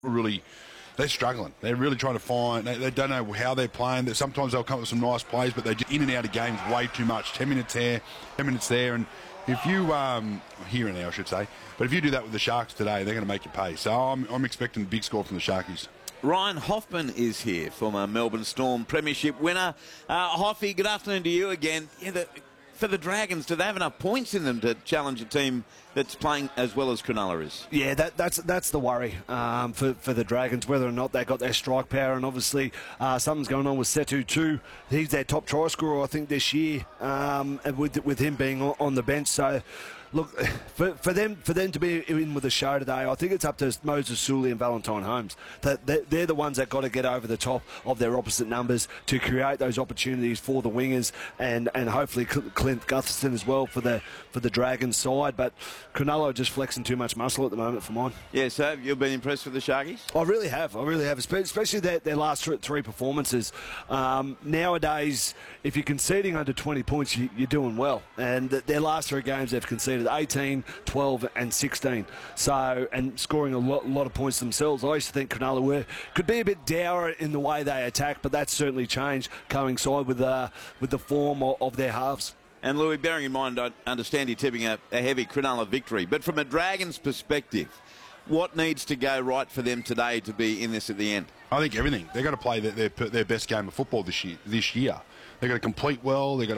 really, they're struggling. They're really trying to find, they don't know how they're playing. Sometimes they'll come up with some nice plays, but they're just in and out of games way too much. 10 minutes here, 10 minutes there. And if you, here and now I should say, but if you do that with the Sharks today, they're going to make you pay. So I'm expecting a big score from the Sharkies. Ryan Hoffman is here, former Melbourne Storm premiership winner. Hoffy, good afternoon to you again. Yeah, for the Dragons, do they have enough points in them to challenge a team that's playing as well as Cronulla is? Yeah, that's the worry for the Dragons, whether or not they got their strike power. And obviously something's going on with Setu too. He's their top try scorer, I think, this year, with him being on the bench. So look, for them to be in with the show today, I think it's up to Moses Sully and Valentine Holmes. They're the ones that got to get over the top of their opposite numbers to create those opportunities for the wingers, and hopefully Clint Gutherson as well for the Dragons side. But Cronulla are just flexing too much muscle at the moment for mine. Yeah, so you've been impressed with the Sharkies? I really have, especially their last three performances. Nowadays, if you're conceding under 20 points, you're doing well. And their last three games, they've conceded 18, 12 and 16. So, and scoring a lot of points themselves. I used to think Cronulla could be a bit dour in the way they attack, but that's certainly changed, coincide with the form of their halves. And Louis, bearing in mind, I understand you're tipping a heavy Cronulla victory, but from a Dragons perspective, what needs to go right for them today to be in this at the end? I think everything. They've got to play their best game of football this year. They've got to complete well. They've got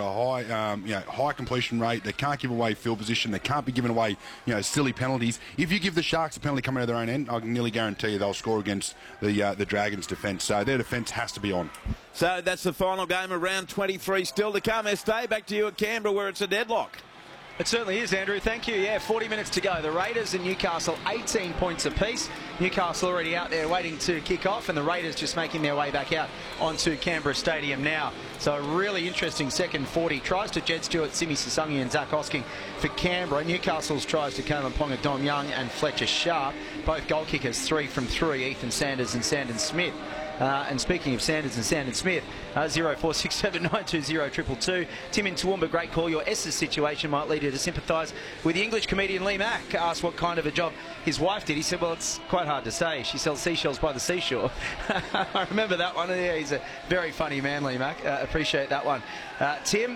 a high completion rate. They can't give away field position. They can't be giving away silly penalties. If you give the Sharks a penalty coming out of their own end, I can nearly guarantee you they'll score against the Dragons' defence. So their defence has to be on. So that's the final game of round 23 still to come. Estee, back to you at Canberra where it's a deadlock. It certainly is, Andrew. Thank you. Yeah, 40 minutes to go. The Raiders and Newcastle 18 points apiece. Newcastle already out there waiting to kick off, and the Raiders just making their way back out onto Canberra Stadium now. So a really interesting second 40. Tries to Jed Stewart, Simi Sasungi and Zach Osking for Canberra. Newcastle's tries to Kalen Ponga, Dom Young and Fletcher Sharp. Both goal kickers 3 from 3, Ethan Sanders and Sandon Smith. And speaking of Sanders and Sandon Smith, 0467920222. Tim in Toowoomba, great call. Your S's situation might lead you to sympathise with the English comedian Lee Mack. Asked what kind of a job his wife did. He said, well, it's quite hard to say. She sells seashells by the seashore. I remember that one. Yeah, he's a very funny man, Lee Mack. Appreciate that one. Tim,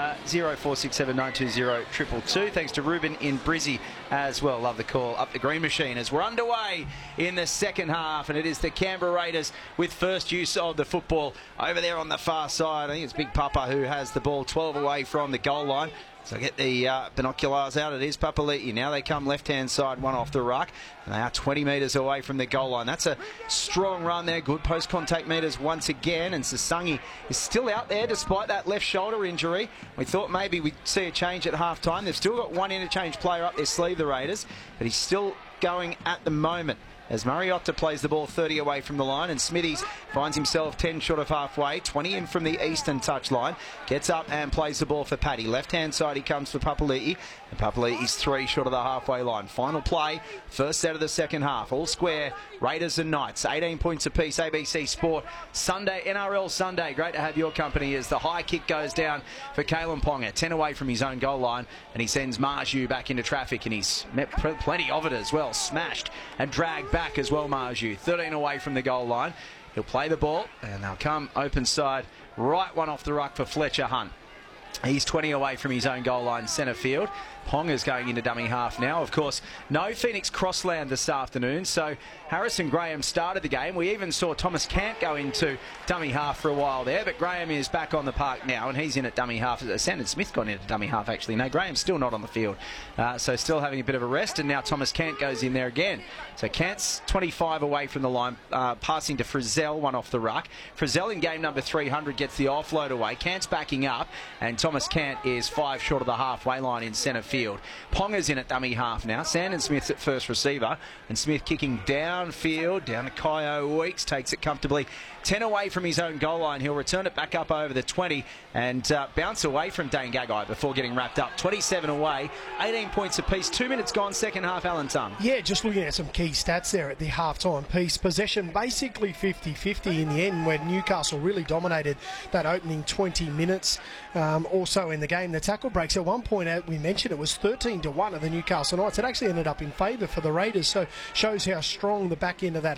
0467920222. Thanks to Ruben in Brizzy as well. Love the call up the green machine as we're underway in the second half, and it is the Canberra Raiders with first use of the football over there on the far side. I think it's Big Papa who has the ball 12 away from the goal line. So get the binoculars out. It is Papali'i. Now they come left-hand side, one off the ruck. And they are 20 metres away from the goal line. That's a strong run there. Good post-contact metres once again. And Sasungi is still out there despite that left shoulder injury. We thought maybe we'd see a change at half-time. They've still got one interchange player up their sleeve, the Raiders. But he's still going at the moment, as Mariotta plays the ball 30 away from the line, and Smithies finds himself 10 short of halfway, 20 in from the eastern touchline, gets up and plays the ball for Paddy. Left-hand side he comes for Papali'i, and Papali'i's 3 short of the halfway line. Final play, first set of the second half, all square, Raiders and Knights, 18 points apiece. ABC Sport, Sunday, NRL Sunday. Great to have your company as the high kick goes down for Kalen Ponga, 10 away from his own goal line, and he sends Marju back into traffic, and he's met plenty of it as well, smashed and dragged back as well. Marju 13 away from the goal line. He'll play the ball and they'll come open side, right one off the ruck for Fletcher Hunt. He's 20 away from his own goal line, centre field. Ponga's going into dummy half now. Of course, no Phoenix Crossland this afternoon, so Harrison Graham started the game. We even saw Thomas Cant go into dummy half for a while there, but Graham is back on the park now, and he's in at dummy half. Sandon Smith got into dummy half, actually. No, Graham's still not on the field, so still having a bit of a rest, and now Thomas Cant goes in there again. So Cant's 25 away from the line, passing to Frizzell, one off the ruck. Frizzell in game number 300 gets the offload away. Cant's backing up, and Thomas Cant is 5 short of the halfway line in centre field. Ponga's in at dummy half now. Sandon Smith's at first receiver, and Smith kicking downfield, down to Kyo Weeks, takes it comfortably 10 away from his own goal line. He'll return it back up over the 20 and bounce away from Dane Gagai before getting wrapped up. 27 away, 18 points apiece. 2 minutes gone, second half. Alan Tum. Yeah, just looking at some key stats there at the half-time piece. Possession basically 50-50 in the end, when Newcastle really dominated that opening 20 minutes. Also in the game, the tackle breaks. At one point, we mentioned it was 13-1 of the Newcastle Knights. It actually ended up in favour for the Raiders, so shows how strong the back end of that